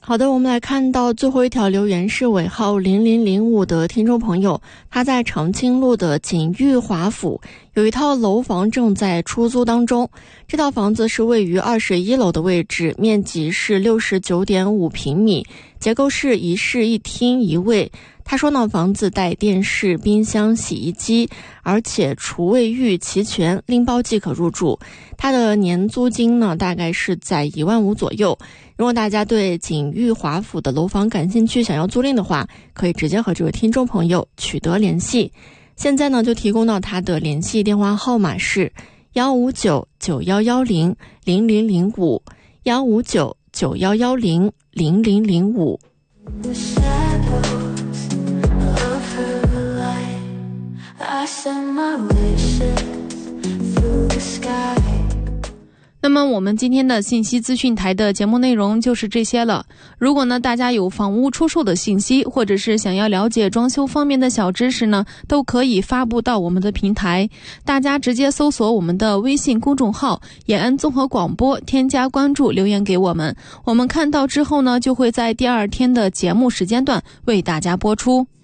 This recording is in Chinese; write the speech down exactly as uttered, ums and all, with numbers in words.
好的，我们来看到最后一条留言是尾号零零零五的听众朋友，他在长青路的锦裕华府有一套楼房正在出租当中。这套房子是位于二十一楼的位置，面积是六十九点五平米，结构是一室一厅一卫。他说呢，房子带电视、冰箱、洗衣机，而且厨卫浴齐全，拎包即可入住。他的年租金呢，大概是在一万五左右。如果大家对锦裕华府的楼房感兴趣，想要租赁的话，可以直接和这位听众朋友取得联系。现在呢，就提供到他的联系电话号码是幺五九九幺幺零零零零五幺五九九幺幺零零零零五。 那么我们今天的信息资讯台的节目内容就是这些了。如果呢大家有房屋出售的信息，或者是想要了解装修方面的小知识呢，都可以发布到我们的平台。大家直接搜索我们的微信公众号延安综合广播，添加关注，留言给我们，我们看到之后呢，就会在第二天的节目时间段为大家播出。